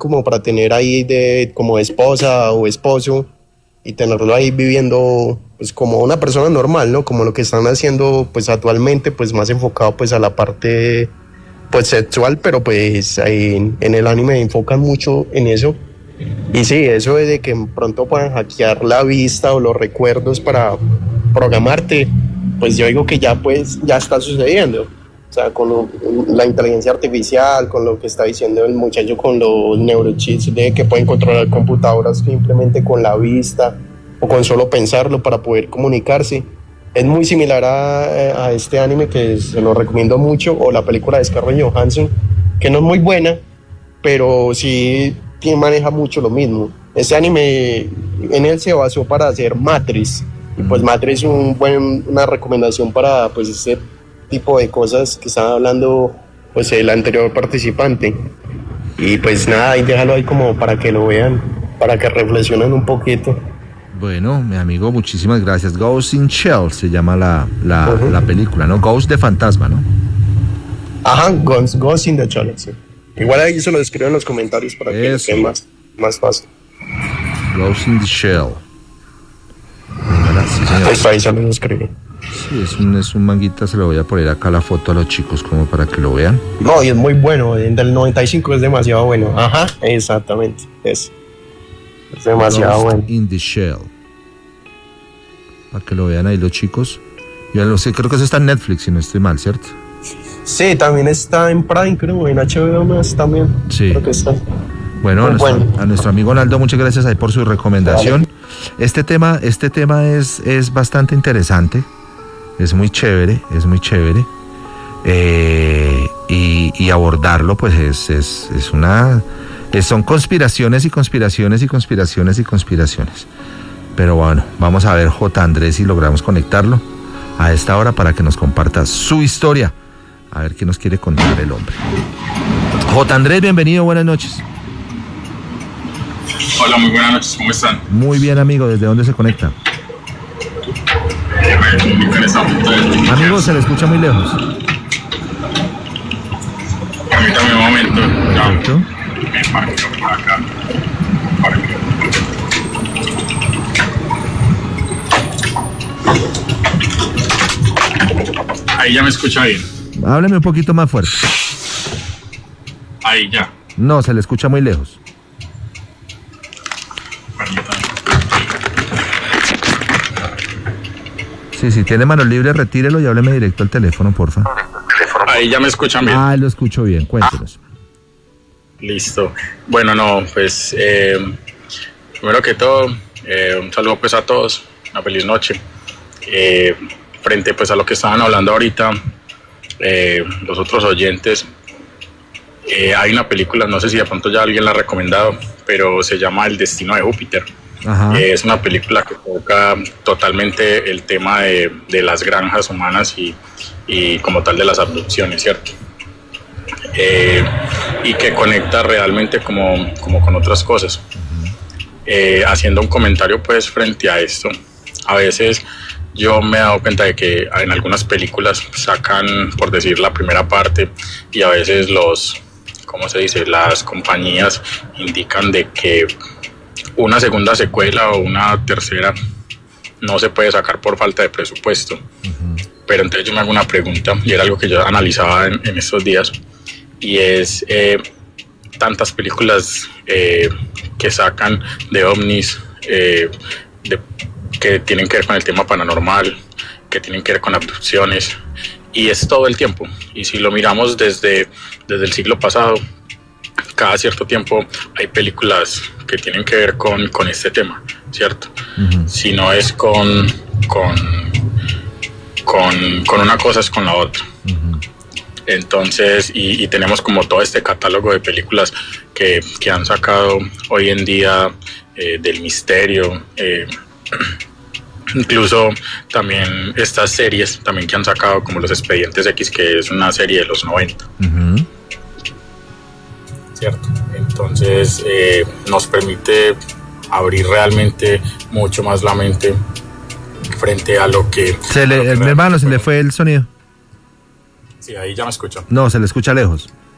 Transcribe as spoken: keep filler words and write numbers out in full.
como para tener ahí de como esposa o esposo y tenerlo ahí viviendo pues como una persona normal, ¿no? Como lo que están haciendo pues actualmente, pues más enfocado pues a la parte pues sexual, pero pues ahí en, en el anime enfocan mucho en eso. Y sí, eso de que pronto puedan hackear la vista o los recuerdos para programarte, pues yo digo que ya pues ya está sucediendo. O sea, con lo, la inteligencia artificial, con lo que está diciendo el muchacho, con los neurochips de que pueden controlar computadoras simplemente con la vista o con solo pensarlo para poder comunicarse. Es muy similar a, a este anime que se lo recomiendo mucho, o la película de Scarlett Johansson, que no es muy buena, pero sí tiene, maneja mucho lo mismo. Este anime, en él se basó para hacer Matrix, y pues Matrix es un buen, una recomendación para pues este tipo de cosas que estaba hablando pues el anterior participante. Y pues nada, y déjalo ahí como para que lo vean, para que reflexionen un poquito. Bueno, mi amigo, muchísimas gracias. Ghost in Shell se llama la, la, uh-huh. la película, ¿no? Ghost de fantasma, ¿no? Ajá, Ghost, Ghost in the Shell, sí. Igual ahí se lo escribo en los comentarios para que quede más, más fácil. Ghost in the Shell. Sí, pues ahí se lo escribí. Sí, es un, es un manguita, se lo voy a poner acá la foto a los chicos como para que lo vean. No, y es muy bueno, del noventa y cinco es demasiado bueno. Ajá, exactamente, es, es demasiado Ghost bueno. in the Shell. Para que lo vean ahí los chicos. Yo lo sé, creo que eso está en Netflix, si no estoy mal, ¿cierto? Sí, también está en Prime, creo, en H B O más también. Sí. Creo que está. Bueno, a nuestro, bueno, a nuestro amigo Naldo, muchas gracias ahí por su recomendación. Vale. Este tema, este tema es, es bastante interesante. Es muy chévere, es muy chévere. Eh, y, y abordarlo, pues es, es, es una. Es, son conspiraciones y conspiraciones y conspiraciones y conspiraciones. Pero bueno, vamos a ver, J. Andrés, si logramos conectarlo a esta hora para que nos comparta su historia. A ver qué nos quiere contar el hombre. J. Andrés, bienvenido, buenas noches. Hola, muy buenas noches, ¿cómo están? Muy bien, amigo, ¿desde dónde se conecta? Amigo, se le escucha muy lejos. Permítame un momento. Perfecto. Me parqueo por acá. Parqueo. Ahí ya me escucha bien. Hábleme un poquito más fuerte. Ahí ya. No, se le escucha muy lejos. Permítame. Sí, si tiene manos libres, retírelo y hábleme directo al teléfono, porfa. Ahí ya me escuchan bien. Ah, lo escucho bien, cuéntenos. Ah, listo. Bueno, no, pues, eh, primero que todo, eh, un saludo pues a todos, una feliz noche. Eh, frente pues a lo que estaban hablando ahorita, eh, los otros oyentes, eh, hay una película, no sé si de pronto ya alguien la ha recomendado, pero se llama El Destino de Júpiter. Eh, es una película que toca totalmente el tema de, de las granjas humanas y, y como tal de las abducciones, ¿cierto? Eh, y que conecta realmente como, como con otras cosas. Eh, haciendo un comentario pues frente a esto, a veces yo me he dado cuenta de que en algunas películas sacan, por decir, la primera parte y a veces los, ¿cómo se dice? Las compañías indican de que una segunda secuela o una tercera no se puede sacar por falta de presupuesto. Uh-huh. Pero entonces yo me hago una pregunta, y era algo que yo analizaba en, en estos días, y es eh, tantas películas eh, que sacan de ovnis, eh, de, que tienen que ver con el tema paranormal, que tienen que ver con abducciones, y es todo el tiempo. Y si lo miramos desde, desde el siglo pasado, cada cierto tiempo hay películas que tienen que ver con, con este tema, ¿cierto? Uh-huh. Si no es con, con, con, con una cosa, es con la otra. Uh-huh. Entonces, y, y tenemos como todo este catálogo de películas que, que han sacado hoy en día eh, del misterio, eh, incluso también estas series también que han sacado como Los Expedientes X, que es una serie de los noventa. Uh-huh. ¿Cierto? Entonces eh, nos permite abrir realmente mucho más la mente frente a lo que... Se le, lo que mi hermano, se le fue el sonido. Sí, ahí ya me escucho. No, se le escucha lejos.